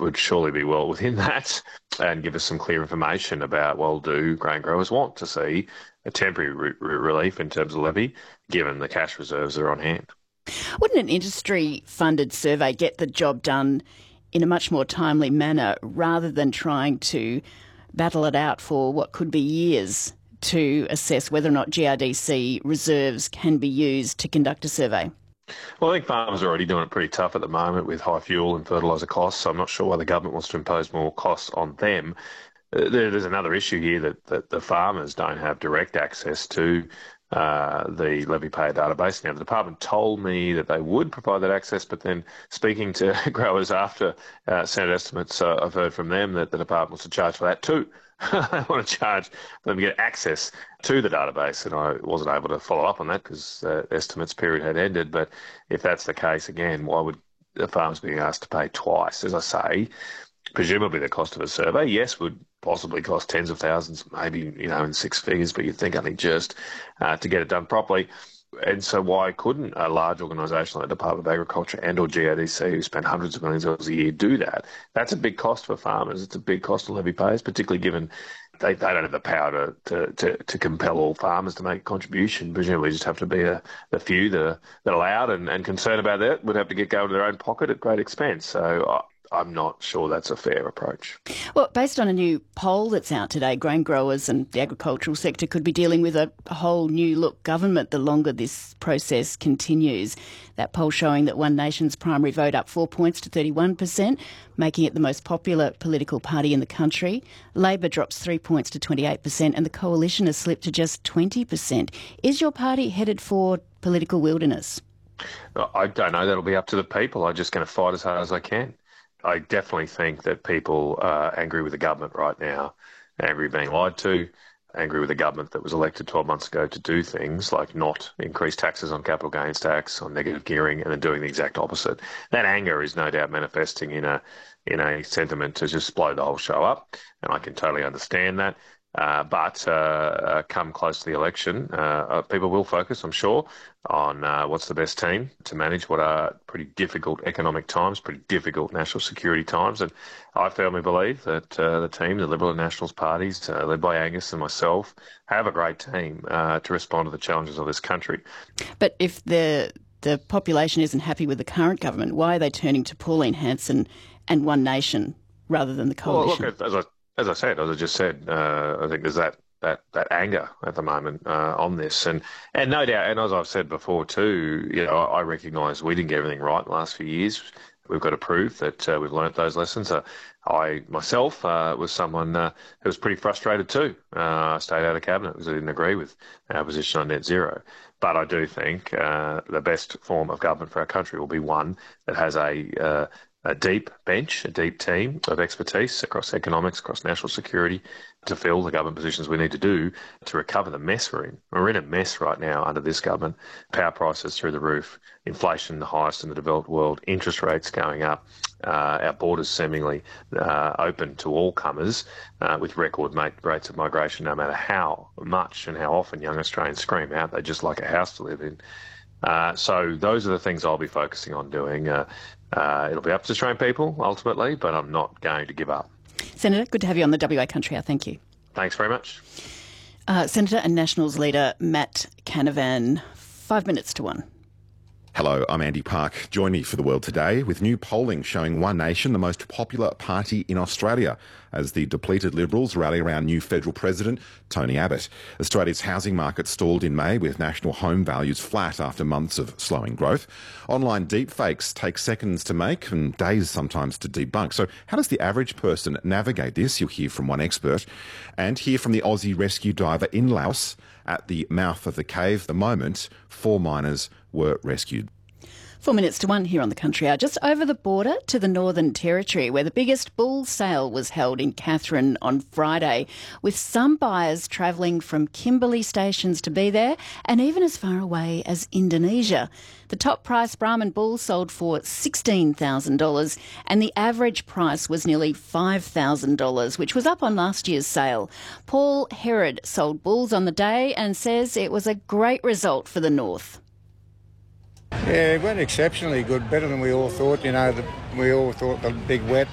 would surely be well within that and give us some clear information about, well, do grain growers want to see a temporary relief in terms of levy, given the cash reserves that are on hand? Wouldn't an industry-funded survey get the job done in a much more timely manner rather than trying to battle it out for what could be years to assess whether or not GRDC reserves can be used to conduct a survey? Well, I think farmers are already doing it pretty tough at the moment with high fuel and fertiliser costs, so I'm not sure why the government wants to impose more costs on them. There's another issue here that the farmers don't have direct access to the levy payer database. Now, the department told me that they would provide that access, but then speaking to growers after Senate estimates, I've heard from them that the department wants to charge for that too. They want to charge them to get access to the database, and I wasn't able to follow up on that because the estimates period had ended. But if that's the case, again, why would the farmers being asked to pay twice? As I say, presumably the cost of a survey, yes, would possibly cost tens of thousands, maybe, in six figures, but you'd think only just to get it done properly. And so why couldn't a large organisation like the Department of Agriculture and or GRDC, who spend hundreds of millions of dollars a year, do that? That's a big cost for farmers. It's a big cost to levy payers, particularly given they don't have the power to compel all farmers to make a contribution. Presumably just have to be a few that are allowed and concerned about that would have to get going to their own pocket at great expense. So I'm not sure that's a fair approach. Well, based on a new poll that's out today, grain growers and the agricultural sector could be dealing with a whole new look government the longer this process continues. That poll showing that One Nation's primary vote up 4 points to 31%, making it the most popular political party in the country. Labor drops 3 points to 28%, and the coalition has slipped to just 20%. Is your party headed for political wilderness? I don't know. That'll be up to the people. I'm just going to fight as hard as I can. I definitely think that people are angry with the government right now, angry being lied to, angry with the government that was elected 12 months ago to do things like not increase taxes on capital gains tax, on negative gearing, and then doing the exact opposite. That anger is no doubt manifesting in a sentiment to just blow the whole show up, and I can totally understand that. But come close to the election, people will focus, I'm sure, on what's the best team to manage what are pretty difficult economic times, pretty difficult national security times. And I firmly believe that the team, the Liberal and Nationals parties, led by Angus and myself, have a great team to respond to the challenges of this country. But if the population isn't happy with the current government, why are they turning to Pauline Hanson and One Nation rather than the coalition? Well, look, as I just said, I think there's that anger at the moment on this, and no doubt, and as I've said before too, I recognise we didn't get everything right in the last few years. We've got to prove that we've learnt those lessons. I myself was someone who was pretty frustrated too. I stayed out of cabinet because I didn't agree with our position on net zero. But I do think the best form of government for our country will be one that has a deep bench, a deep team of expertise across economics, across national security, to fill the government positions we need to do to recover the mess we're in. We're in a mess right now under this government. Power prices through the roof, inflation the highest in the developed world, interest rates going up, our borders seemingly open to all comers with record rates of migration, no matter how much and how often young Australians scream out they just like a house to live in. So those are the things I'll be focusing on doing. It'll be up to Australian people, ultimately, but I'm not going to give up. Senator, good to have you on the WA Country Hour. Thank you. Thanks very much. Senator and Nationals leader Matt Canavan, 5 minutes to 1. Hello, I'm Andy Park. Join me for The World Today with new polling showing One Nation the most popular party in Australia as the depleted Liberals rally around new federal president Tony Abbott. Australia's housing market stalled in May with national home values flat after months of slowing growth. Online deepfakes take seconds to make and days sometimes to debunk. So how does the average person navigate this? You'll hear from one expert and hear from the Aussie rescue diver in Laos at the mouth of the cave. The moment 4 miners were rescued. 4 minutes to 1 here on the Country Hour, just over the border to the Northern Territory, where the biggest bull sale was held in Katherine on Friday, with some buyers travelling from Kimberley stations to be there and even as far away as Indonesia. The top price Brahman bull sold for $16,000 and the average price was nearly $5,000, which was up on last year's sale. Paul Herod sold bulls on the day and says it was a great result for the North. Yeah, it went exceptionally good, better than we all thought. We all thought the big wet